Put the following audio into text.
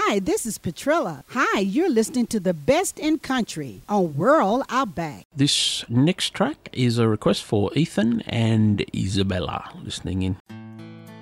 Hi, this is Petrilla. Hi, you're listening to the best in country on World Outback. This next track is a request for Ethan and Isabella listening in.